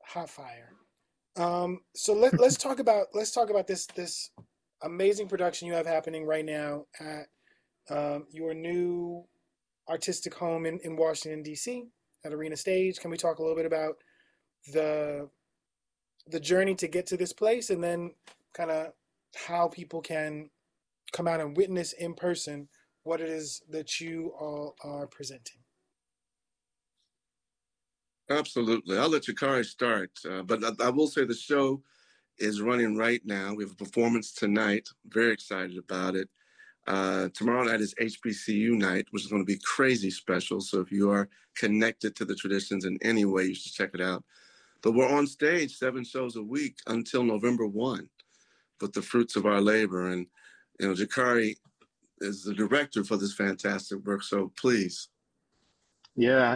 Hot fire. So let's talk about this amazing production you have happening right now at your new artistic home in Washington D.C. at Arena Stage. Can we talk a little bit about the the journey to get to this place, and then kind of how people can come out and witness in person what it is that you all are presenting? Absolutely. I'll let Jakari start, but I will say the show is running right now. We have a performance tonight. Very excited about it. Tomorrow night is HBCU night, which is going to be crazy special. So if you are connected to the traditions in any way, you should check it out. But we're on stage 7 shows a week until November 1 with the fruits of our labor. And, Jakari is the director for this fantastic work. So please. Yeah,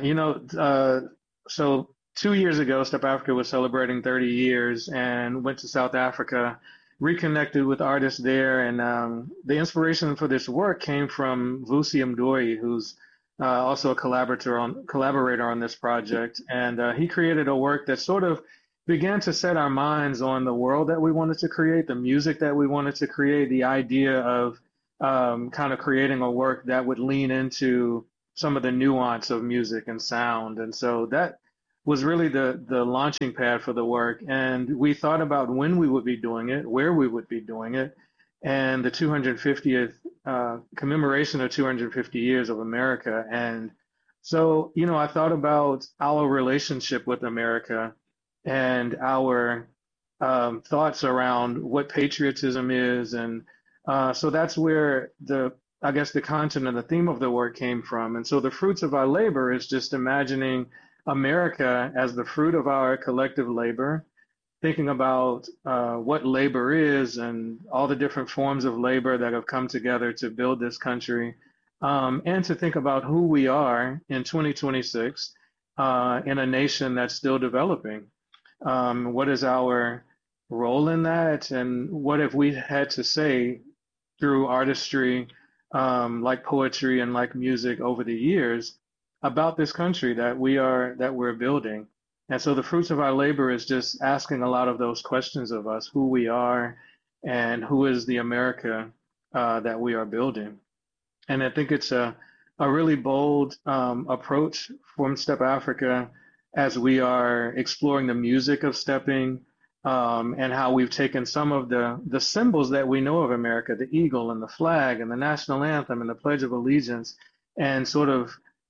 so 2 years ago, Step Africa was celebrating 30 years and went to South Africa, reconnected with artists there. And the inspiration for this work came from Vusi Mdoi, who's also a collaborator on this project. And he created a work that sort of began to set our minds on the world that we wanted to create, the music that we wanted to create, the idea of kind of creating a work that would lean into some of the nuance of music and sound. And so that was really the launching pad for the work. And we thought about when we would be doing it, where we would be doing it, and the 250th commemoration of 250 years of America. And so, I thought about our relationship with America and our thoughts around what patriotism is. And so that's where I guess the content and the theme of the work came from. And so the fruits of our labor is just imagining America as the fruit of our collective labor, thinking about what labor is and all the different forms of labor that have come together to build this country, and to think about who we are in 2026 in a nation that's still developing. What is our role in that? And what have we had to say through artistry, like poetry and like music over the years about this country that we're building? And so the fruits of our labor is just asking a lot of those questions of us, who we are and who is the America that we are building. And I think it's a really bold approach from Step Africa as we are exploring the music of stepping, and how we've taken some of the symbols that we know of America, the eagle and the flag and the national anthem and the Pledge of Allegiance, and sort of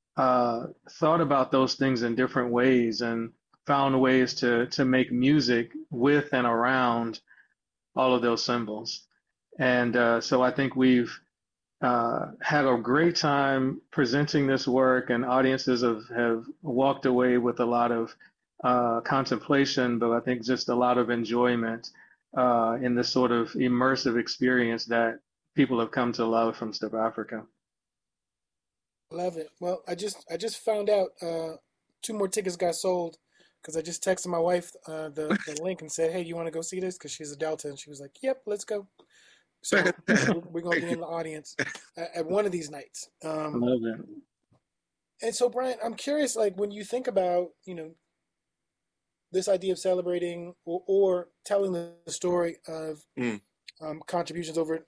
thought about those things in different ways and found ways to make music with and around all of those symbols. And so I think we've had a great time presenting this work, and audiences have walked away with a lot of contemplation, but I think just a lot of enjoyment in this sort of immersive experience that people have come to love from Step Africa. Love it. Well, I just found out 2 more tickets got sold because I just texted my wife the link and said, "Hey, you want to go see this?" Because she's a Delta, and she was like, "Yep, let's go." So we're going to be in the audience at one of these nights. I love it. And so, Brian, I'm curious, like when you think about, this idea of celebrating or telling the story of contributions over.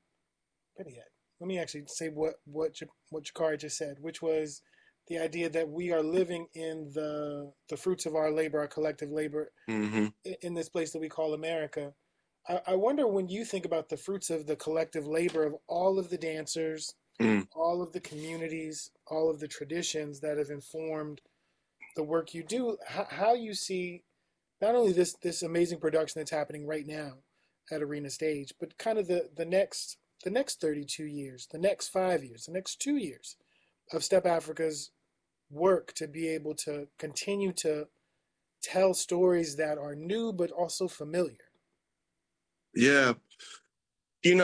Let me actually say what Jakari just said, which was the idea that we are living in the fruits of our labor, our collective labor, in this place that we call America. I wonder, when you think about the fruits of the collective labor of all of the dancers, all of the communities, all of the traditions that have informed the work you do, how you see not only this amazing production that's happening right now at Arena Stage, but kind of the next 32 years, the next 5 years, the next 2 years of Step Africa's work to be able to continue to tell stories that are new but also familiar. Yeah. I'm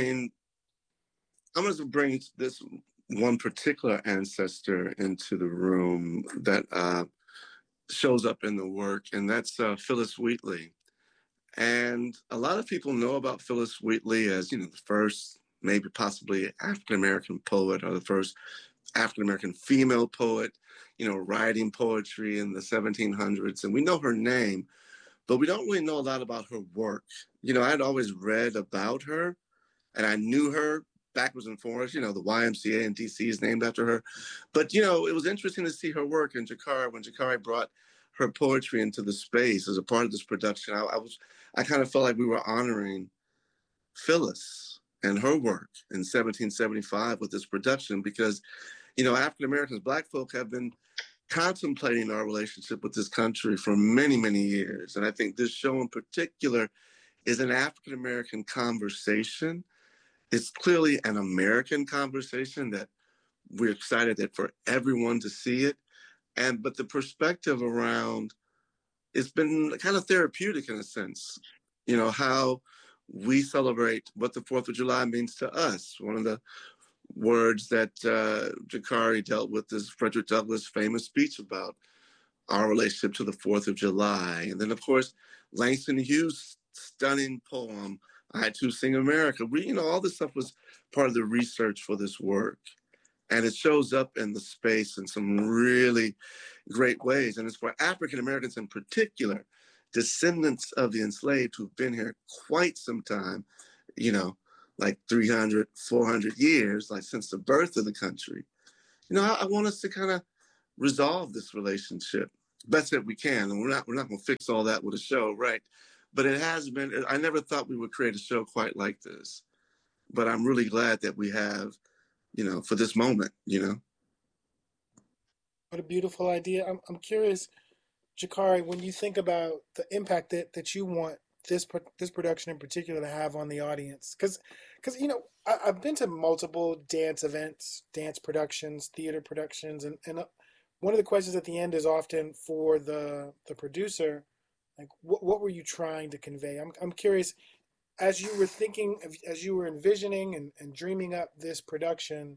going to bring this one particular ancestor into the room that shows up in the work, and that's Phillis Wheatley. And a lot of people know about Phillis Wheatley as, the first, maybe possibly African-American poet, or the first African-American female poet. writing poetry in the 1700s. And we know her name, but we don't really know a lot about her work. I'd always read about her and I knew her backwards and forwards. The YMCA in DC is named after her. But, it was interesting to see her work in Jakari when Jakari brought her poetry into the space as a part of this production. I kind of felt like we were honoring Phyllis and her work in 1775 with this production because, African Americans, Black folk have been contemplating our relationship with this country for many, many years. And I think this show in particular is an African American conversation. It's clearly an American conversation that we're excited that for everyone to see it. But the perspective around, it's been kind of therapeutic in a sense, how we celebrate what the 4th of July means to us. One of the words that Jakari dealt with is Frederick Douglass' famous speech about our relationship to the 4th of July. And then, of course, Langston Hughes' stunning poem, I Too Sing America. All this stuff was part of the research for this work. And it shows up in the space in some really great ways. And it's for African Americans in particular, descendants of the enslaved who've been here quite some time, like 300, 400 years, like since the birth of the country. I want us to kind of resolve this relationship best that we can. And we're not going to fix all that with a show, right? But it has been, I never thought we would create a show quite like this. But I'm really glad that we have, for this moment, What a beautiful idea. I'm curious, Jakari, when you think about the impact that you want this production in particular to have on the audience, because I've been to multiple dance events, dance productions, theater productions, and one of the questions at the end is often for the producer, like what were you trying to convey? I'm curious, as you were thinking, as you were envisioning and dreaming up this production,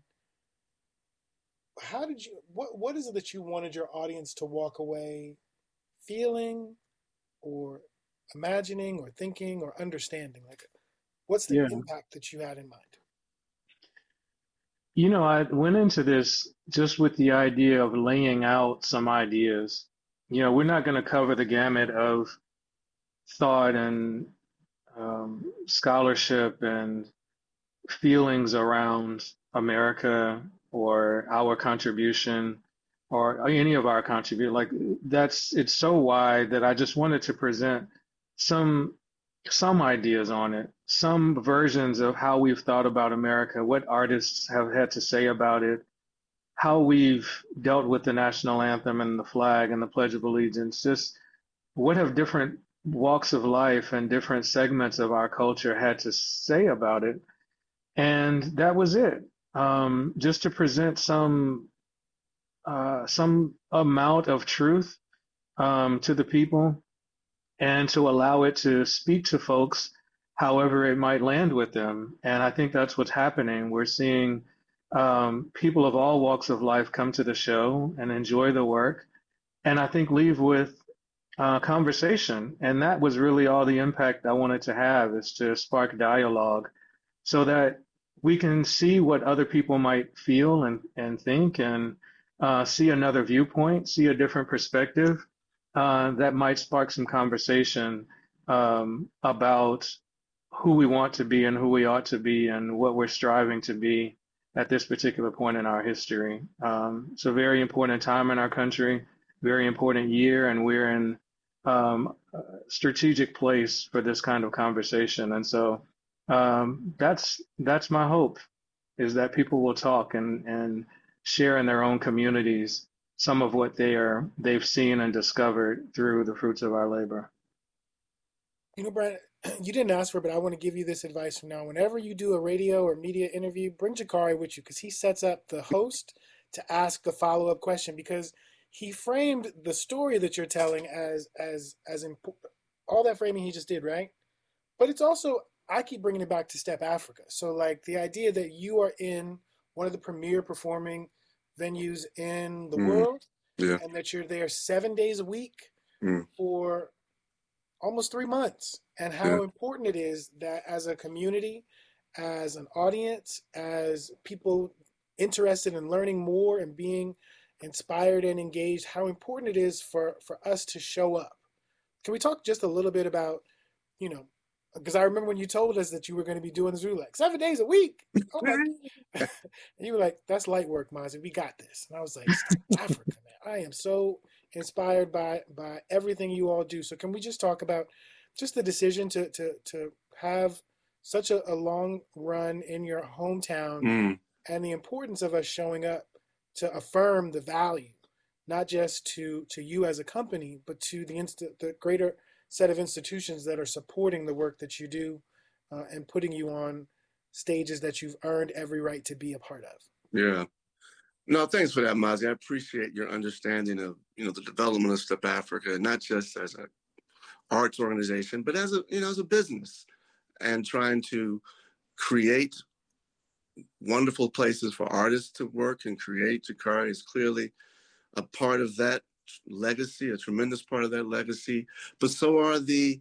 what is it that you wanted your audience to walk away feeling or imagining or thinking or understanding? Like, what's the impact that you had in mind? I went into this just with the idea of laying out some ideas. We're not going to cover the gamut of thought and scholarship and feelings around America or our contribution or any of our contribute. Like it's so wide that I just wanted to present some ideas on it, some versions of how we've thought about America, what artists have had to say about it, how we've dealt with the national anthem and the flag and the Pledge of Allegiance, just what have different walks of life and different segments of our culture had to say about it. And that was it. Just to present some amount of truth to the people and to allow it to speak to folks however it might land with them. And I think that's what's happening. We're seeing people of all walks of life come to the show and enjoy the work, and I think leave with conversation. And that was really all the impact I wanted to have, is to spark dialogue so that we can see what other people might feel and think, and see another viewpoint, see a different perspective that might spark some conversation about who we want to be and who we ought to be and what we're striving to be at this particular point in our history. It's a very important time in our country, very important year, and we're in a strategic place for this kind of conversation. And so that's my hope, is that people will talk and share in their own communities some of what they've seen and discovered through the fruits of our labor. Brian, you didn't ask for it, but I want to give you this advice from now. Whenever you do a radio or media interview, bring Jakari with you, because he sets up the host to ask the follow-up question, because he framed the story that you're telling as important. All that framing he just did, right? But it's also, I keep bringing it back to Step Africa. So like the idea that you are in one of the premier performing venues in the world, and that you're there 7 days a week for almost 3 months, and how important it is that as a community, as an audience, as people interested in learning more and being inspired and engaged, how important it is for us to show up. Can we talk just a little bit about, because I remember when you told us that you were going to be doing this, we were like, 7 days a week. Oh my. And you were like, that's light work, Mozzie. We got this. And I was like, Africa, man. I am so inspired by everything you all do. So can we just talk about just the decision to have such a long run in your hometown and the importance of us showing up to affirm the value, not just to you as a company, but to the greater set of institutions that are supporting the work that you do and putting you on stages that you've earned every right to be a part of. Yeah. No, thanks for that, Mozzie. I appreciate your understanding of, the development of Step Africa, not just as an arts organization, but as a business, and trying to create wonderful places for artists to work and create. Jakari is clearly a part of that legacy, a tremendous part of that legacy, but so are the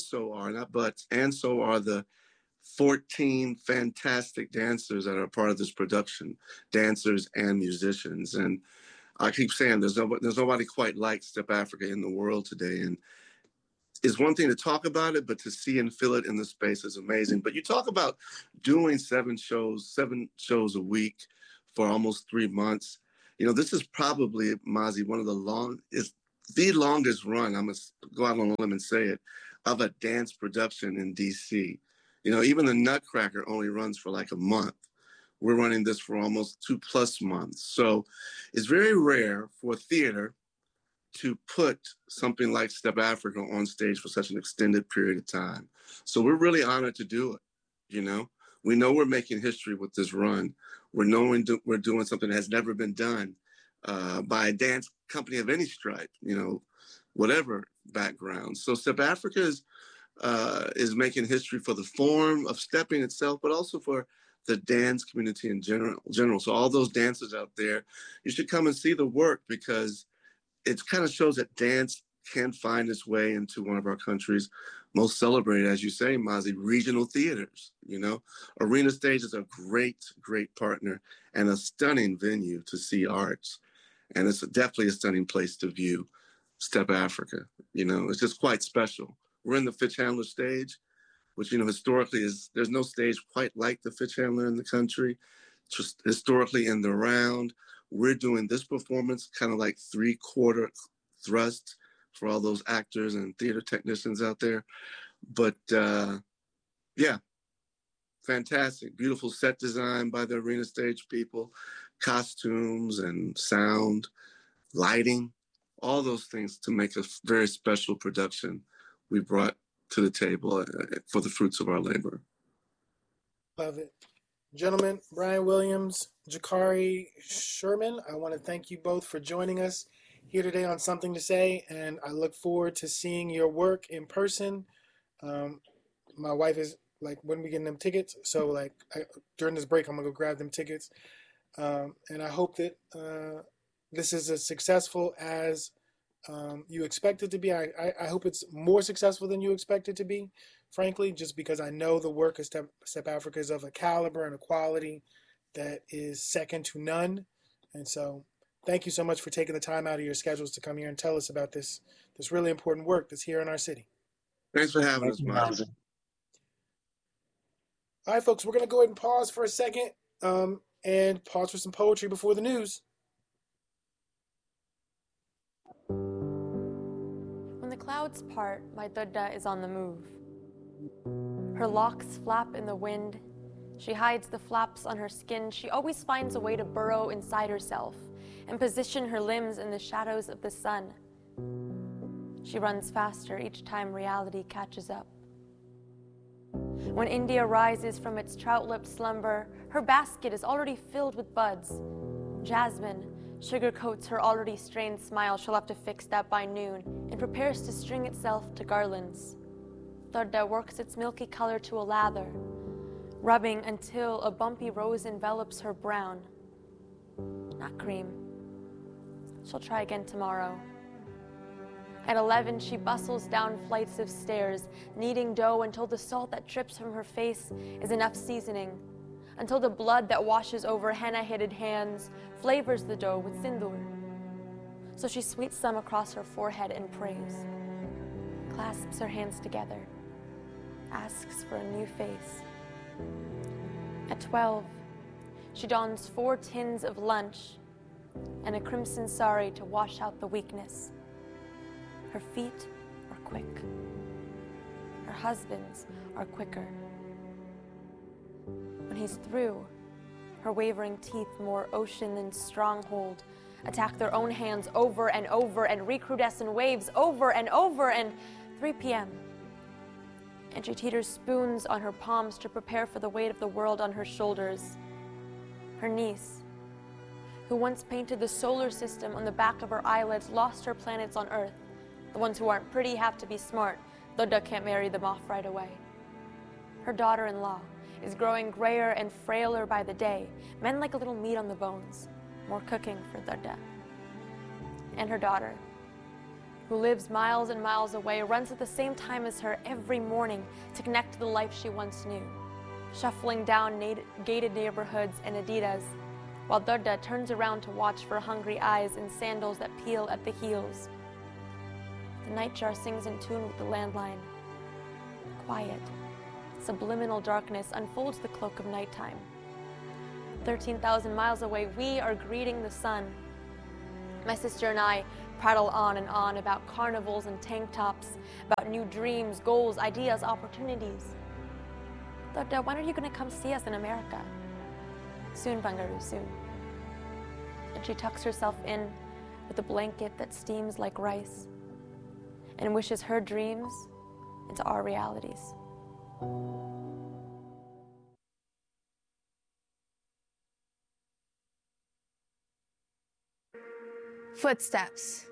14 fantastic dancers that are part of this production, dancers and musicians. And I keep saying there's nobody quite like Step Africa in the world today. And it's one thing to talk about it, but to see and feel it in the space is amazing. But you talk about doing 7 shows a week for almost 3 months. This is probably, Mozzie, the longest run, I'm going to go out on a limb and say it, of a dance production in DC. Even the Nutcracker only runs for like a month. We're running this for almost 2+ months. So it's very rare for a theater to put something like Step Africa on stage for such an extended period of time. So we're really honored to do it. We know we're making history with this run. We're doing something that has never been done by a dance company of any stripe, whatever background. So Step Africa is making history for the form of stepping itself, but also for the dance community in general. So all those dancers out there, you should come and see the work, because it kind of shows that dance can find its way into one of our country's most celebrated, as you say, Mozzie, regional theaters. Arena Stage is a great, great partner and a stunning venue to see arts. And it's definitely a stunning place to view Step Africa. It's just quite special. We're in the Fitch Handler stage, which, historically there's no stage quite like the Fitch Handler in the country. Just historically in the round, we're doing this performance kind of like 3/4 thrust for all those actors and theater technicians out there. But yeah, fantastic, beautiful set design by the Arena Stage people, costumes and sound, lighting, all those things to make a very special production we brought to the table for the fruits of our labor. Love it. Gentlemen, Brian Williams, Jakari Sherman, I want to thank you both for joining us here today on Something to Say, and I look forward to seeing your work in person. My wife is like, when are we getting them tickets? So during this break, I'm going to go grab them tickets. And I hope that this is as successful as you expect it to be. I hope it's more successful than you expect it to be, frankly, just because I know the work of Step Africa is of a caliber and a quality that is second to none. And so thank you so much for taking the time out of your schedules to come here and tell us about this really important work that's here in our city. Thanks for having us, Mozzie. All right, folks, we're going to go ahead and pause for a second and pause for some poetry before the news. When the clouds part, my Dodda is on the move. Her locks flap in the wind. She hides the flaps on her skin. She always finds a way to burrow inside herself and position her limbs in the shadows of the sun. She runs faster each time reality catches up. When India rises from its trout-lipped slumber, her basket is already filled with buds. Jasmine sugarcoats her already strained smile. She'll have to fix that by noon and prepares to string itself to garlands. Dodda works its milky color to a lather, rubbing until a bumpy rose envelops her brown. Not cream. She'll try again tomorrow. At 11, she bustles down flights of stairs, kneading dough until the salt that drips from her face is enough seasoning, until the blood that washes over henna-headed hands flavors the dough with sindoor. so she sweeps them across her forehead and prays, clasps her hands together, asks for a new face. At 12, she dons 4 tins of lunch and a crimson sari to wash out the weakness. Her feet are quick. Her husband's are quicker. When he's through, her wavering teeth, more ocean than stronghold, attack their own hands over and over and recrudescent waves over and over, and 3 p.m. And she teeters spoons on her palms to prepare for the weight of the world on her shoulders. Her niece, who once painted the solar system on the back of her eyelids, lost her planets on Earth. The ones who aren't pretty have to be smart. Dodda can't marry them off right away. Her daughter-in-law is growing grayer and frailer by the day. Men like a little meat on the bones. More cooking for Dodda. And her daughter, who lives miles and miles away, runs at the same time as her every morning to connect to the life she once knew, shuffling down gated neighborhoods and Adidas, while Dodda turns around to watch for hungry eyes in sandals that peel at the heels. The nightjar sings in tune with the landline. Quiet, subliminal darkness unfolds the cloak of nighttime. 13,000 miles away, we are greeting the sun. My sister and I prattle on and on about carnivals and tank tops, about new dreams, goals, ideas, opportunities. Dodda, when are you going to come see us in America? Soon, Bangaru, soon. And she tucks herself in with a blanket that steams like rice and wishes her dreams into our realities. Footsteps.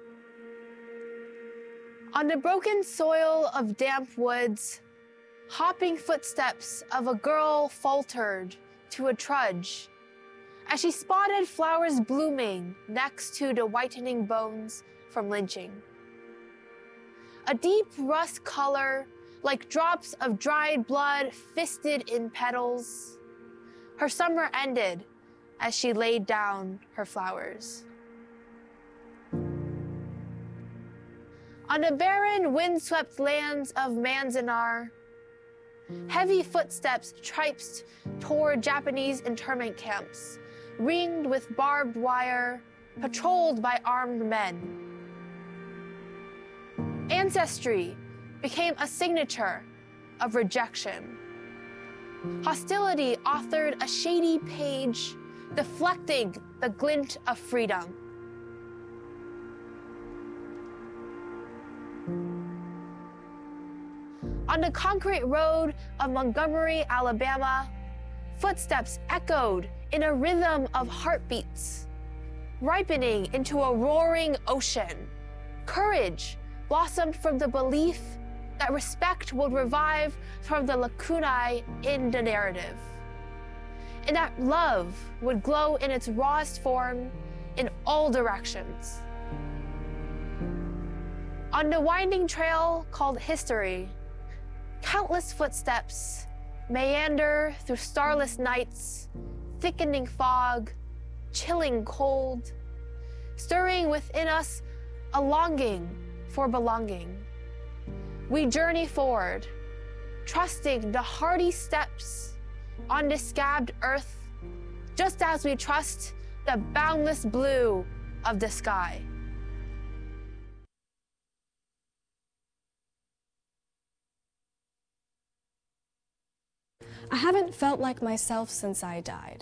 On the broken soil of damp woods, hopping footsteps of a girl faltered to a trudge as she spotted flowers blooming next to the whitening bones from lynching. A deep rust color, like drops of dried blood fisted in petals. Her summer ended as she laid down her flowers. On the barren, windswept lands of Manzanar, heavy footsteps traipsed toward Japanese internment camps, ringed with barbed wire, patrolled by armed men. Ancestry became a signature of rejection. Hostility authored a shady page, deflecting the glint of freedom. On the concrete road of Montgomery, Alabama, footsteps echoed in a rhythm of heartbeats, ripening into a roaring ocean. Courage blossomed from the belief that respect would revive from the lacunae in the narrative, and that love would glow in its rawest form in all directions. On the winding trail called history, countless footsteps meander through starless nights, thickening fog, chilling cold, stirring within us a longing for belonging. We journey forward, trusting the hardy steps on this scabbed earth, just as we trust the boundless blue of the sky. I haven't felt like myself since I died.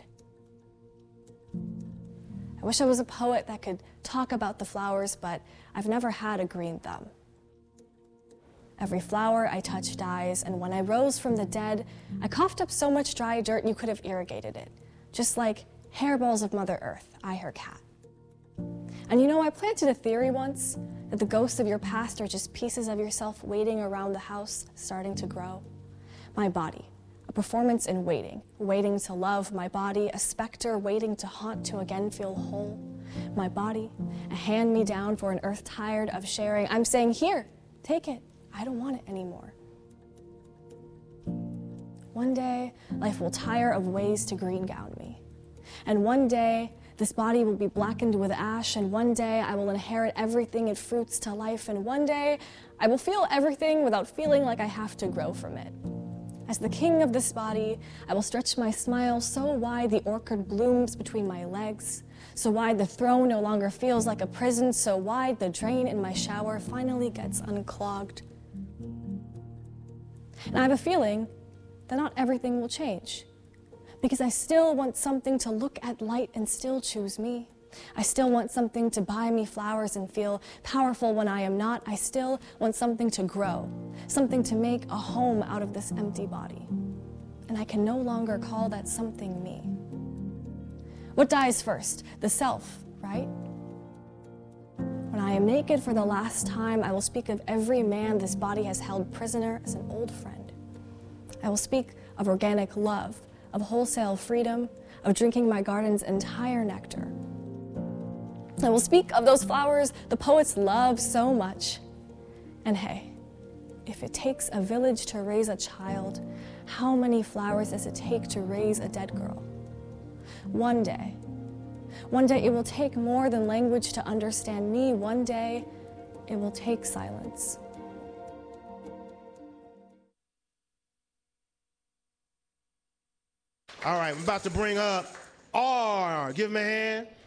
I wish I was a poet that could talk about the flowers, but I've never had a green thumb. Every flower I touch dies, and when I rose from the dead, I coughed up so much dry dirt you could have irrigated it, just like hairballs of Mother Earth, I her cat. And you know, I planted a theory once that the ghosts of your past are just pieces of yourself waiting around the house, starting to grow. My body, a performance in waiting, waiting to love. My body, a specter waiting to haunt to again feel whole. My body, a hand-me-down for an earth tired of sharing. I'm saying, here, take it. I don't want it anymore. One day, life will tire of ways to green gown me. And one day, This body will be blackened with ash, and one day I will inherit everything it fruits to life, and one day I will feel everything without feeling like I have to grow from it. As the king of this body, I will stretch my smile so wide the orchid blooms between my legs, so wide the throne no longer feels like a prison, so wide the drain in my shower finally gets unclogged. And I have a feeling that not everything will change, because I still want something to look at light and still choose me. I still want something to buy me flowers and feel powerful when I am not. I still want something to grow, something to make a home out of this empty body. And I can no longer call that something me. What dies first? The self, right? When I am naked for the last time, I will speak of every man this body has held prisoner as an old friend. I will speak of organic love, of wholesale freedom, of drinking my garden's entire nectar. I will speak of those flowers the poets love so much. And hey, if it takes a village to raise a child, how many flowers does it take to raise a dead girl? One day it will take more than language to understand me. One day, it will take silence. All right, I'm about to bring up R. Give him a hand.